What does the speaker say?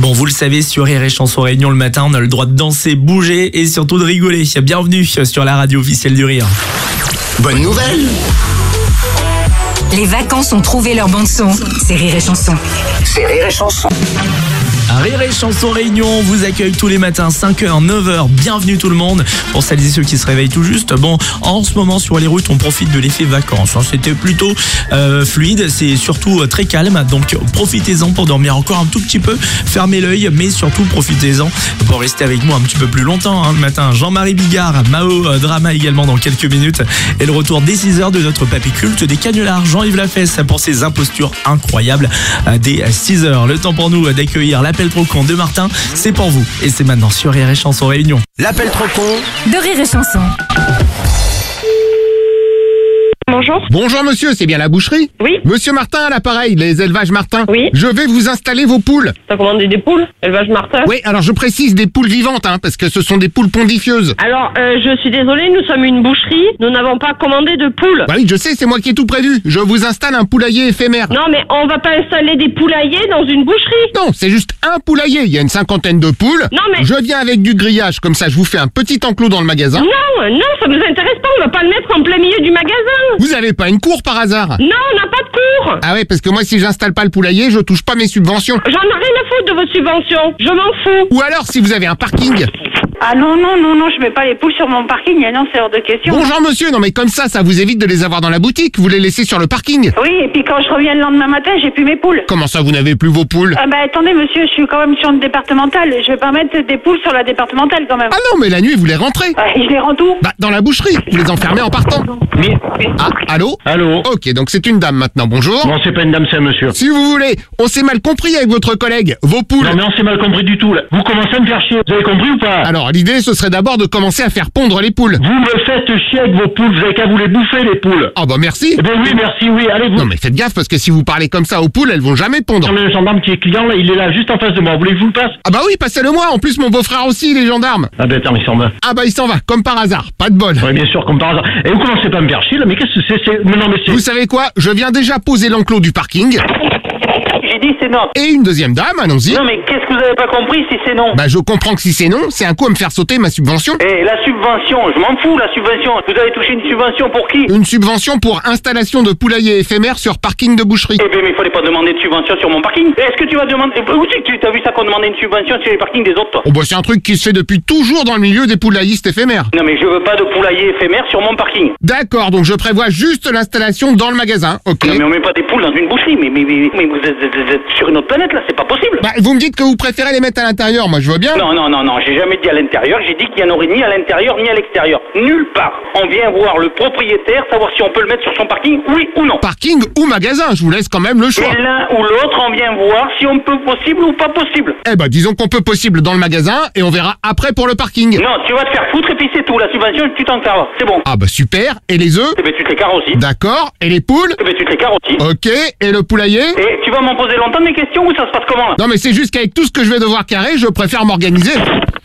Bon, vous le savez, sur Rire et Chanson Réunion le matin, on a le droit de danser, bouger et surtout de rigoler. Bienvenue sur la radio officielle du Rire. Bonne nouvelle! Les vacances ont trouvé leur bande-son. C'est Rire et Chanson. C'est Rire et Chanson. Rire et Chanson Réunion, on vous accueille tous les matins, 5h, 9h. Bienvenue tout le monde. Pour celles et ceux qui se réveillent tout juste, bon, en ce moment sur les routes, on profite de l'effet vacances. C'était plutôt fluide, c'est surtout très calme. Donc profitez-en pour dormir encore un tout petit peu. Fermez l'œil, mais surtout profitez-en pour rester avec moi un petit peu plus longtemps le matin. Jean-Marie Bigard, Mao Drama également dans quelques minutes. Et le retour dès 6h de notre papy culte des canulars, Jean-Yves Lafesse pour ses impostures incroyables dès 6h. Le temps pour nous d'accueillir l'appel trop con de Martin, c'est pour vous. Et c'est maintenant sur Rire et Chanson Réunion. L'appel trop con De Rire et Chanson. Bonjour. Bonjour monsieur, c'est bien la boucherie? Oui. Monsieur Martin à l'appareil, les élevages Martin. Oui. Je vais vous installer vos poules. T'as commandé des poules? Élevage Martin? Oui, alors je précise des poules vivantes, parce que ce sont des poules pondifieuses. Alors, je suis désolée, nous sommes une boucherie, nous n'avons pas commandé de poules. Bah oui, je sais, c'est moi qui ai tout prévu. Je vous installe un poulailler éphémère. Non, mais on va pas installer des poulaillers dans une boucherie. Non, c'est juste un poulailler. Il y a une 50aine de poules. Non, mais- Je viens avec du grillage, comme ça je vous fais un petit enclos dans le magasin. Non, ça nous intéresse pas, on va pas le mettre en plein milieu du magasin. Vous avez pas une cour par hasard? Non, on n'a pas de cours. Ah ouais, parce que moi si j'installe pas le poulailler, je touche pas mes subventions. J'en ai rien à foutre de vos subventions, je m'en fous. Ou alors si vous avez un parking. Ah non, je mets pas les poules sur mon parking, non, c'est hors de question. Bonjour monsieur, non mais comme ça vous évite de les avoir dans la boutique, vous les laissez sur le parking. Oui, et puis quand je reviens le lendemain matin, j'ai plus mes poules. Comment ça vous n'avez plus vos poules? Ah bah attendez monsieur, je suis quand même sur une départementale, je vais pas mettre des poules sur la départementale quand même. Ah non, mais la nuit vous les rentrez. Ah, et je les rends où? Bah dans la boucherie, vous les enfermez en partant. Ah, allô? Allô? Ok, donc c'est une dame maintenant, bonjour. Non, c'est pas une dame, c'est un monsieur. Si vous voulez, on s'est mal compris avec votre collègue, vos poules. Non, mais on s'est mal compris du tout, là. Vous commencez à me faire chier. Vous avez compris ou pas? Alors l'idée ce serait d'abord de commencer à faire pondre les poules. Vous me faites chier avec vos poules. Vous avez qu'à vous les bouffer, les poules. Ah bah merci. Eh ben oui, merci, oui. Allez, vous. Non mais faites gaffe parce que si vous parlez comme ça aux poules, elles vont jamais pondre. Le gendarme qui est client, là, il est là, juste en face de moi. Vous voulez que je vous le passe? Ah bah oui, passez-le moi, en plus mon beau-frère aussi, les gendarmes. Ah ben attends, il s'en va. Ah bah il s'en va, comme par hasard, pas de bol. Ouais, bien sûr, comme par hasard. Et vous commencez pas à me faire chier, là. Mais qu'est-ce que c'est? Mais non, mais c'est... Vous savez quoi? Je viens déjà poser l'enclos du parking. J'ai dit c'est non. Et une deuxième dame, allons-y. Non mais qu'est-ce que vous avez pas compris si c'est non? Bah je comprends que si c'est non, c'est un coup à me faire sauter ma subvention. Eh, la subvention, je m'en fous la subvention. Vous avez touché une subvention pour qui? Une subvention pour installation de poulailler éphémère sur parking de boucherie. Eh ben mais il fallait pas demander de subvention sur mon parking. Est-ce que tu vas demander... Où c'est que tu as vu ça qu'on demandait une subvention sur les parkings des autres toi? Oh bah c'est un truc qui se fait depuis toujours dans le milieu des poulaillistes éphémères. Non mais je veux pas de poulailler éphémère sur mon parking. D'accord, donc je prévois juste l'installation dans le magasin, ok. Non mais on met pas des poules dans une boucherie, mais vous êtes sur une autre planète là, c'est pas possible. Bah vous me dites que vous préférez les mettre à l'intérieur, moi je veux bien. Non, j'ai jamais dit à l'intérieur, j'ai dit qu'il y en aurait ni à l'intérieur ni à l'extérieur. Nulle part. On vient voir le propriétaire, savoir si on peut le mettre sur son parking, oui ou non. Parking ou magasin, je vous laisse quand même le choix. Et l'un ou l'autre, on vient voir si on peut possible ou pas possible. Eh bah disons qu'on peut possible dans le magasin et on verra après pour le parking. Non, tu vas te faire foutre et puis c'est tout. La subvention, tu t'en carres. C'est bon. Ah bah super, et les œufs? Eh ben tu te les carres aussi. D'accord, et les poules? Eh ben tu te les carres aussi. Ok, et le poulailler? Et tu vas m'en poser longtemps des questions ou ça se passe comment là? Non mais c'est juste qu'avec tout ce que je vais devoir carrer, je préfère m'organiser.